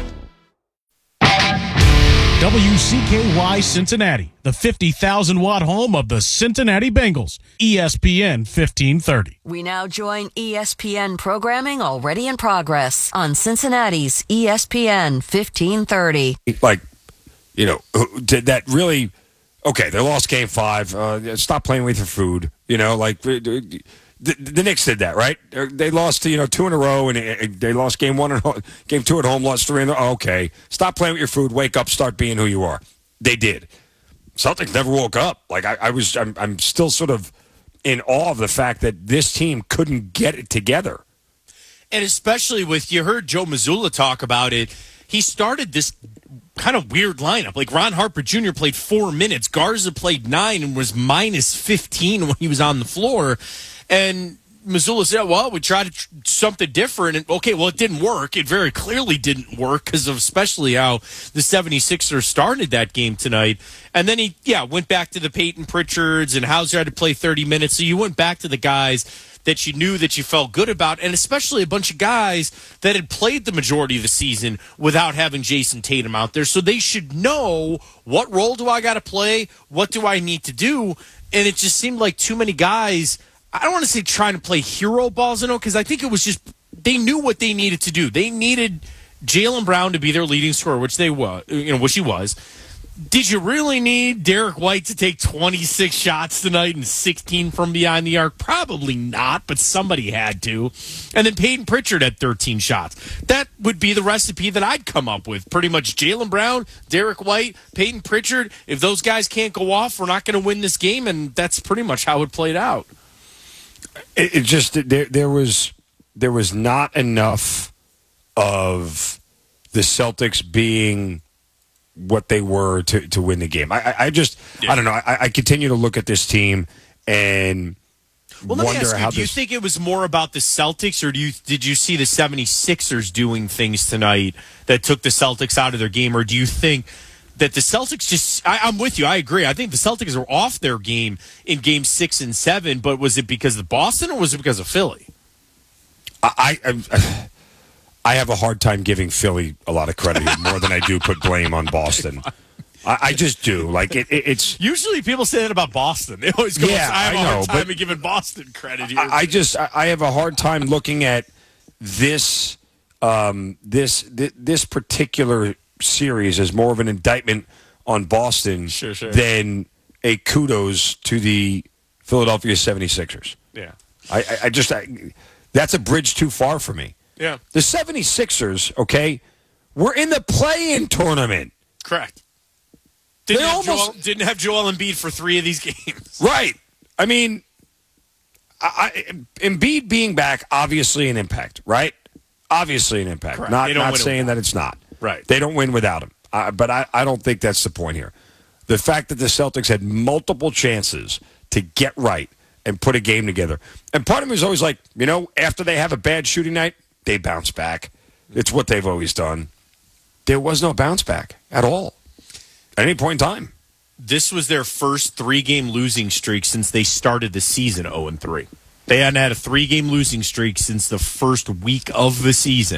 Speaker 7: W C K Y Cincinnati, the fifty thousand watt home of the Cincinnati Bengals. E S P N fifteen thirty.
Speaker 13: We now join E S P N programming already in progress on Cincinnati's E S P N fifteen thirty.
Speaker 14: Like, you know, did that really... Okay, they lost game five. Uh, stop playing with your food. You know, like the, the Knicks did that, right? They lost, you know, two in a row, and they lost game one, at home, game two at home, lost three in a row. Okay, stop playing with your food. Wake up, start being who you are. They did. Celtics never woke up. Like I, I was, I'm, I'm still sort of in awe of the fact that this team couldn't get it together.
Speaker 15: And especially with, you heard Joe Mazzulla talk about it. He started this kind of weird lineup. Like Ron Harper Junior played four minutes. Garza played nine and was minus fifteen when he was on the floor. And Mazzulla said, well, we tried to tr- something different. And okay, well, it didn't work. It very clearly didn't work because of especially how the seventy-sixers started that game tonight. And then he, yeah, went back to the Peyton Pritchards, and Hauser had to play thirty minutes. So you went back to the guys that you knew that you felt good about, and especially a bunch of guys that had played the majority of the season without having Jason Tatum out there. So they should know, what role do I got to play? What do I need to do? And it just seemed like too many guys, I don't want to say trying to play hero balls, because I think it was just, they knew what they needed to do. They needed Jaylen Brown to be their leading scorer, which they was, you know, which he was. Did you really need Derek White to take twenty-six shots tonight and sixteen from behind the arc? Probably not, but somebody had to. And then Peyton Pritchard had thirteen shots. That would be the recipe that I'd come up with. Pretty much Jaylen Brown, Derek White, Peyton Pritchard. If those guys can't go off, we're not going to win this game, and that's pretty much how it played out.
Speaker 14: It, it just there there was there was not enough of the Celtics being what they were to, to win the game. I, I, I just, yeah. I don't know. I, I continue to look at this team and
Speaker 15: well, let
Speaker 14: wonder
Speaker 15: me ask you,
Speaker 14: how
Speaker 15: do you
Speaker 14: this...
Speaker 15: think it was more about the Celtics, or do you did you see the seventy-sixers doing things tonight that took the Celtics out of their game, or do you think that the Celtics just, I, I'm with you, I agree. I think the Celtics were off their game in game six and seven, but was it because of Boston or was it because of Philly?
Speaker 14: I... I, I I have a hard time giving Philly a lot of credit more than I do put blame on Boston. I, I just do. Like it, it, it's
Speaker 15: usually people say that about Boston. They always go,
Speaker 14: yeah,
Speaker 15: I have
Speaker 14: I
Speaker 15: a
Speaker 14: know,
Speaker 15: hard time
Speaker 14: but
Speaker 15: giving Boston credit here.
Speaker 14: I, I just I have a hard time looking at this um, this th- this particular series as more of an indictment on Boston
Speaker 15: sure, sure.
Speaker 14: than a kudos to the Philadelphia seventy-sixers.
Speaker 15: Yeah,
Speaker 14: I, I, I just I, that's a bridge too far for me.
Speaker 15: Yeah.
Speaker 14: The seventy-sixers, okay, were in the play-in tournament.
Speaker 15: Correct. Didn't
Speaker 14: They
Speaker 15: have,
Speaker 14: almost-
Speaker 15: Joel, didn't have Joel Embiid for three of these games.
Speaker 14: Right. I mean, I, I, Embiid being back, obviously an impact, right? Obviously an impact.
Speaker 15: Correct.
Speaker 14: Not,
Speaker 15: They don't
Speaker 14: not
Speaker 15: win
Speaker 14: saying
Speaker 15: without
Speaker 14: that it's not.
Speaker 15: Right.
Speaker 14: They don't win without him. Uh, but I, I don't think that's the point here. The fact that the Celtics had multiple chances to get right and put a game together. And part of me is always like, you know, after they have a bad shooting night, they bounce back. It's what they've always done. There was no bounce back at all at any point in time.
Speaker 15: This was their first three-game losing streak since they started the season oh and three. They hadn't had a three-game losing streak since the first week of the season.